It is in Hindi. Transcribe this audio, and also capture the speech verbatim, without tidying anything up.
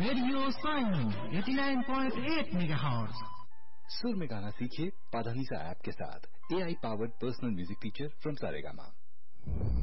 Radio sign eighty nine point eight megahertz. सुर में गाना सीखिए पाधानीसा ऐप के साथ। ए I powered personal music teacher from Saregama.